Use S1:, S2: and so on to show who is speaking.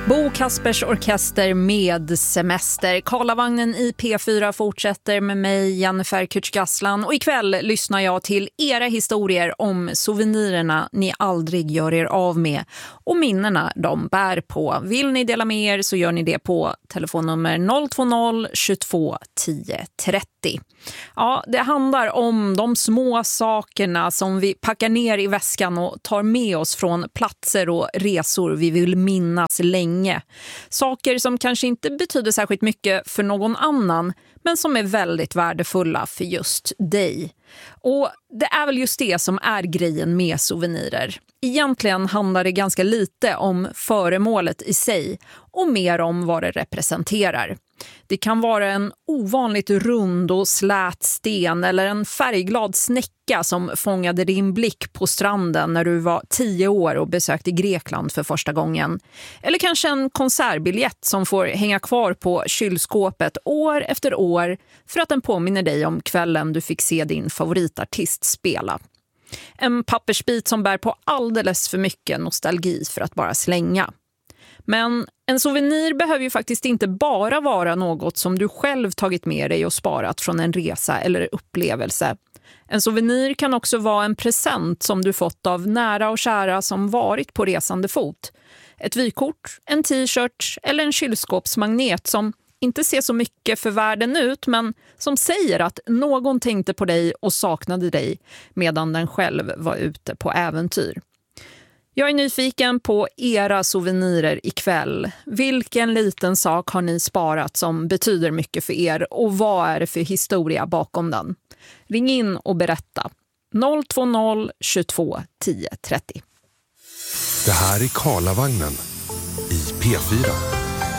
S1: Bo Kaspers Orkester med Semester. Karlavagnen i P4 fortsätter med mig, Jennifer Küchgaslan. Och ikväll lyssnar jag till era historier om souvenirerna ni aldrig gör er av med. Och minnena de bär på. Vill ni dela med er så gör ni det på telefonnummer 020 22 10 30. Ja, det handlar om de små sakerna som vi packar ner i väskan och tar med oss från platser och resor vi vill minnas länge. Saker som kanske inte betyder särskilt mycket för någon annan, men som är väldigt värdefulla för just dig. Och det är väl just det som är grejen med souvenirer. Egentligen handlar det ganska lite om föremålet i sig och mer om vad det representerar. Det kan vara en ovanligt rund och slät sten eller en färgglad snäcka som fångade din blick på stranden när du var 10 år och besökte Grekland för första gången. Eller kanske en konsertbiljett som får hänga kvar på kylskåpet år efter år för att den påminner dig om kvällen du fick se din favoritartist spela. En pappersbit som bär på alldeles för mycket nostalgi för att bara slänga. Men en souvenir behöver ju faktiskt inte bara vara något som du själv tagit med dig och sparat från en resa eller upplevelse. En souvenir kan också vara en present som du fått av nära och kära som varit på resande fot. Ett vykort, en t-shirt eller en kylskåpsmagnet som inte ser så mycket för världen ut, men som säger att någon tänkte på dig och saknade dig medan den själv var ute på äventyr. Jag är nyfiken på era souvenirer ikväll. Vilken liten sak har ni sparat som betyder mycket för er och vad är det för historia bakom den? Ring in och berätta. 020 22 10 30.
S2: Det här är Karlavagnen i P4.